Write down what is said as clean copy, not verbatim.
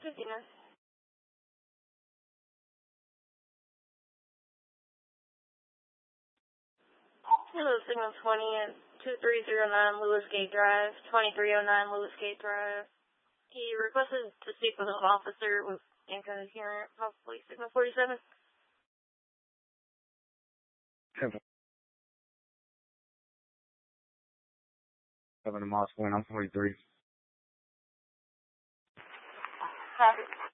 59. Hello, Signal 20 at 2309 Lewis Gate Drive, 2309 Lewis Gate Drive. He requested to speak with an officer with incoherent, possibly Signal 47. 7 to Moscow, I'm 43. Copy.